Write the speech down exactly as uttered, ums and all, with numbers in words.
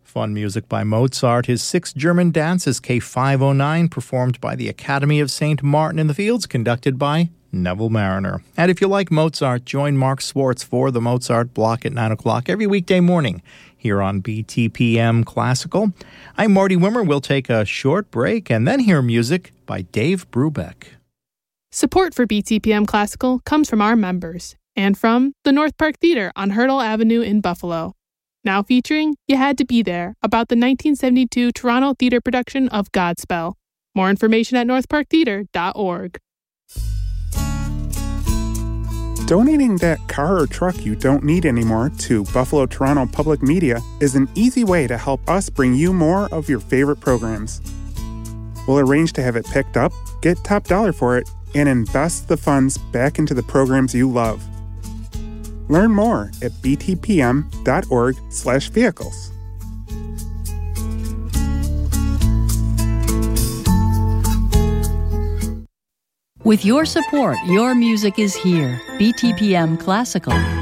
Fun music by Mozart. His Six German Dances, K five oh nine, performed by the Academy of Saint Martin in the Fields, conducted by Neville Mariner. And if you like Mozart, join Mark Swartz for the Mozart Block at nine o'clock every weekday morning here on B T P M Classical. I'm Marty Wimmer. We'll take a short break and then hear music by Dave Brubeck. Support for B T P M Classical comes from our members and from the North Park Theater on Hurdle Avenue in Buffalo. Now featuring You Had to Be There, about the nineteen seventy-two Toronto theater production of Godspell. More information at north park theater dot org. Donating that car or truck you don't need anymore to Buffalo Toronto Public Media is an easy way to help us bring you more of your favorite programs. We'll arrange to have it picked up, get top dollar for it, and invest the funds back into the programs you love. Learn more at b t p m dot org slash vehicles. With your support, your music is here. B T P M Classical.